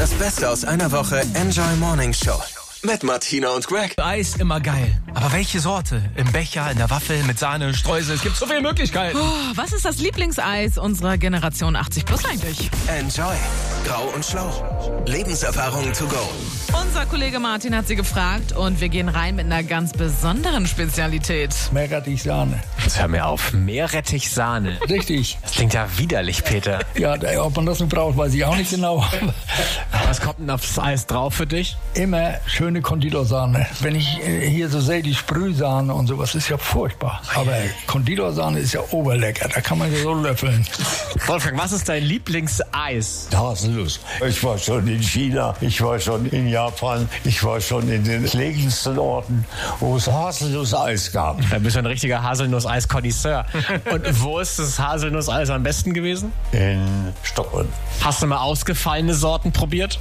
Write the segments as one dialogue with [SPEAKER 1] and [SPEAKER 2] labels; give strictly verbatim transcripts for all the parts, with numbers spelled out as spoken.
[SPEAKER 1] Das Beste aus einer Woche Enjoy Morning Show. Mit Martina und Greg.
[SPEAKER 2] Eis immer geil. Aber welche Sorte? Im Becher, in der Waffel, mit Sahne, Streusel. Es gibt so viele Möglichkeiten.
[SPEAKER 3] Oh, was ist das Lieblingseis unserer Generation achtzig plus eigentlich?
[SPEAKER 1] Enjoy. Grau und schlau. Lebenserfahrungen to go.
[SPEAKER 3] Unser Kollege Martin hat sie gefragt und wir gehen rein mit einer ganz besonderen Spezialität.
[SPEAKER 4] Meerrettich-Sahne.
[SPEAKER 2] Jetzt hör mir auf. Meerrettich-Sahne.
[SPEAKER 4] Richtig.
[SPEAKER 2] Das klingt ja widerlich, Peter.
[SPEAKER 4] Ja, da- ob man das nun braucht, weiß ich auch nicht genau.
[SPEAKER 2] Was kommt denn aufs Eis drauf für dich?
[SPEAKER 4] Immer schöne Konditorsahne. Wenn ich äh, hier so sehe, die Sprühsahne und sowas ist ja furchtbar. Aber Konditorsahne ist ja oberlecker. Da kann man ja so löffeln.
[SPEAKER 2] Wolfgang, was ist dein Lieblingseis?
[SPEAKER 5] Haselnuss. Ich war schon in China, ich war schon in Japan, ich war schon in den entlegensten Orten, wo es Haselnusseis gab.
[SPEAKER 2] Da bist du ein richtiger Haselnuss-Eis-Konnoisseur. Und wo ist das Haselnusseis am besten gewesen?
[SPEAKER 5] In Stockholm.
[SPEAKER 2] Hast du mal ausgefallene Sorten probiert?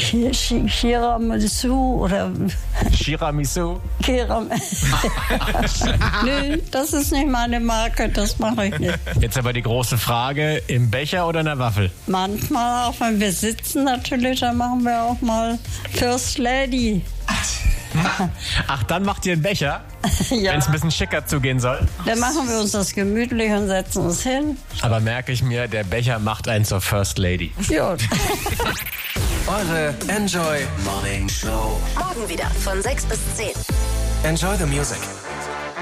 [SPEAKER 6] Tiramisu oder
[SPEAKER 2] Tiramisu?
[SPEAKER 6] Kiram. Nö, das ist nicht meine Marke, das mache ich nicht.
[SPEAKER 2] Jetzt aber die große Frage, im Becher oder in der Waffel?
[SPEAKER 6] Manchmal, auch wenn wir sitzen natürlich, dann machen wir auch mal First Lady.
[SPEAKER 2] Ach, dann macht ihr einen Becher,
[SPEAKER 6] Ja,
[SPEAKER 2] wenn es ein bisschen schicker zugehen soll.
[SPEAKER 6] dann machen wir uns das gemütlich und setzen uns hin.
[SPEAKER 2] Aber merke ich mir, der Becher macht einen zur First Lady.
[SPEAKER 6] Ja.
[SPEAKER 1] Eure Enjoy Morning Show.
[SPEAKER 7] Morgen wieder von sechs bis zehn.
[SPEAKER 1] Enjoy the music.